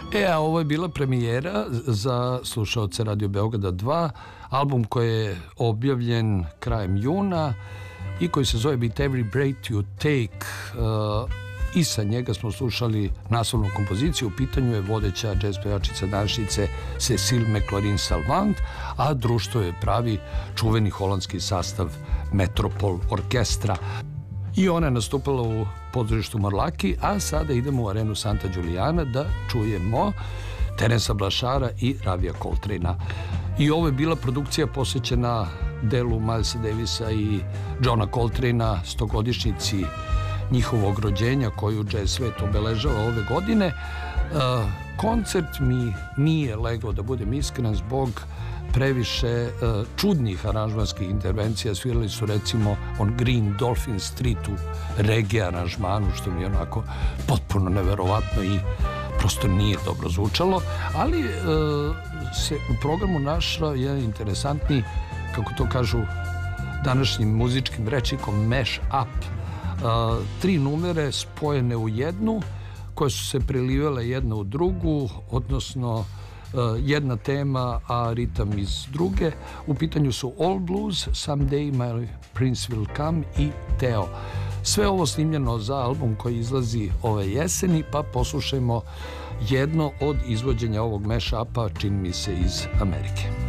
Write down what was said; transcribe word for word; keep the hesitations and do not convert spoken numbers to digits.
E, a ovo je bila premijera za slušaoce Radio Beograda dva, album koji je objavljen krajem juna i koji se zove With Every Breath You Take. Uh, I sa njega smo slušali naslovnu kompoziciju. U pitanju je vodeća džez pevačica današnjice Cecile McLaurin-Salvant, a društvo je pravi čuveni holandski sastav Metropol orkestra. I ona je nastupala u pozorištu Morlaki, a sada idemo u arenu Santa Giuliana da čujemo Terensa Blašara i Ravija Coltrana. I ovo je bila produkcija posvećena delu Milesa Davisa i Johna Coltrana, stogodišnjici njihovog rođenja koju jazz svet obeležava ove godine. Koncert mi nije legao, da budem iskren, zbog previše uh, čudnih aranžmanskih intervencija. Svirali su recimo on Green Dolphin Street u reggae aranžmanu, što mi je onako potpuno neverovatno i prosto nije dobro zvučalo, ali uh, se u programu našao jedan interesantni, kako to kažu današnjim muzičkim rečnikom, mash up. Uh, tri numere spojene u jednu, koje su se prelivale jedna u drugu, odnosno Uh, jedna tema, a ritam iz druge. U pitanju su All Blues, Someday My Prince Will Come i Teo. Sve ovo snimljeno za album koji izlazi ove jeseni, pa poslušajmo jedno od izvođenja ovog mash-upa, čini mi se iz Amerike.